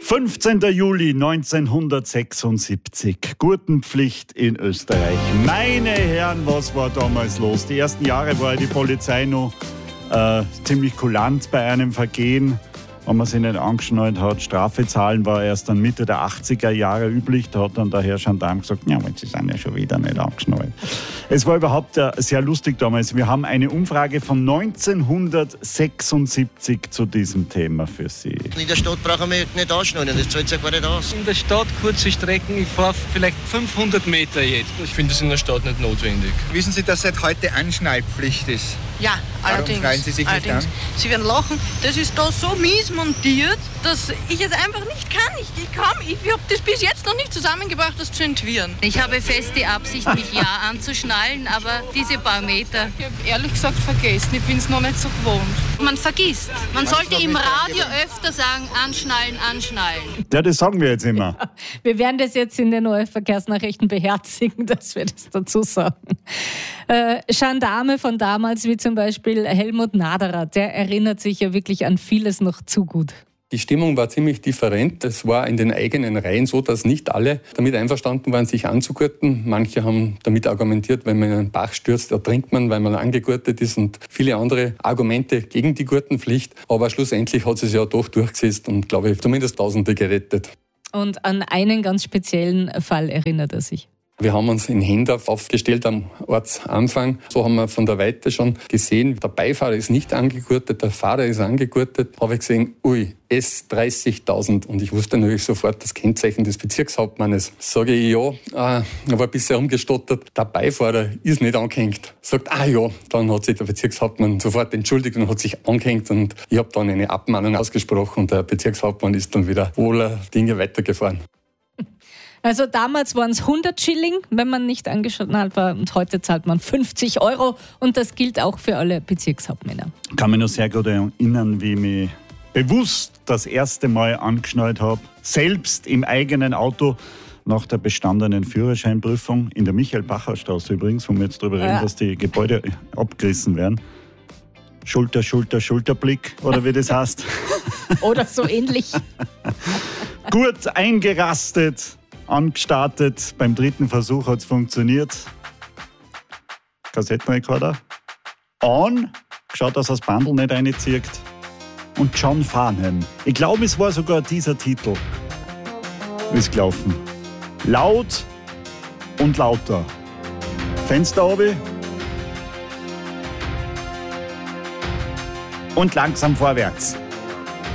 15. Juli 1976, Gurtenpflicht in Österreich. Meine Herren, was war damals los? Die ersten Jahre war die Polizei noch ziemlich kulant bei einem Vergehen. Wenn man sich nicht angeschnallt hat, Strafe zahlen war erst dann Mitte der 80er Jahre üblich. Da hat dann der Herr Gendarm gesagt, ja, aber Sie sind ja schon wieder nicht angeschnallt. Es war überhaupt sehr lustig damals. Wir haben eine Umfrage von 1976 zu diesem Thema für Sie. In der Stadt brauchen wir nicht anschnallen, das zahlt sich gar nicht aus. In der Stadt kurze Strecken, ich fahre vielleicht 500 Meter jetzt. Ich finde es in der Stadt nicht notwendig. Wissen Sie, dass seit heute Anschnallpflicht ist? Ja, allerdings. Warum freuen Sie sich nicht an? Sie werden lachen. Das ist da so mies montiert, dass ich es einfach nicht kann. Ich habe das bis jetzt noch nicht zusammengebracht, das zu entwirren. Ich habe fest die Absicht, mich ja anzuschnallen, aber diese paar Meter... Ich habe ehrlich gesagt vergessen, ich bin es noch nicht so gewohnt. Man vergisst. Man sollte im Radio öfter sagen, anschnallen, anschnallen. Ja, das sagen wir jetzt immer. Ja, wir werden das jetzt in den ORF-Verkehrsnachrichten beherzigen, dass wir das dazu sagen. Gendarme von damals, wie zum Beispiel Helmut Naderer, der erinnert sich ja wirklich an vieles noch zu gut. Die Stimmung war ziemlich different. Es war in den eigenen Reihen so, dass nicht alle damit einverstanden waren, sich anzugurten. Manche haben damit argumentiert, wenn man in einen Bach stürzt, ertrinkt man, weil man angegurtet ist, und viele andere Argumente gegen die Gurtenpflicht. Aber schlussendlich hat es ja doch durchgesetzt und, glaube ich, zumindest Tausende gerettet. Und an einen ganz speziellen Fall erinnert er sich. Wir haben uns in Hendorf aufgestellt am Ortsanfang. So haben wir von der Weite schon gesehen, der Beifahrer ist nicht angegurtet, der Fahrer ist angegurtet. Habe ich gesehen, ui, S30.000. Und ich wusste natürlich sofort das Kennzeichen des Bezirkshauptmannes. Sage ich, ja, aber ein bisschen rumgestottert. Der Beifahrer ist nicht angehängt. Sagt, ja. Dann hat sich der Bezirkshauptmann sofort entschuldigt und hat sich angehängt. Und ich habe dann eine Abmahnung ausgesprochen und der Bezirkshauptmann ist dann wieder wohler Dinge weitergefahren. Also damals waren es 100 Schilling, wenn man nicht angeschnallt war, und heute zahlt man 50 € und das gilt auch für alle Bezirkshauptmänner. Ich kann mich noch sehr gut erinnern, wie ich mich bewusst das erste Mal angeschnallt habe, selbst im eigenen Auto nach der bestandenen Führerscheinprüfung, in der Michael-Bacher-Straße übrigens, wo wir jetzt darüber reden, dass die Gebäude abgerissen werden. Schulter, Schulter, Schulterblick, oder wie das heißt. Oder so ähnlich. Gut eingerastet, angestartet. Beim dritten Versuch hat es funktioniert. Kassettenrekorder. An, geschaut, dass das Bandel nicht reinzieht. Und John Farnham. Ich glaube, es war sogar dieser Titel. Ist gelaufen. Laut und lauter. Fenster oben. Und langsam vorwärts.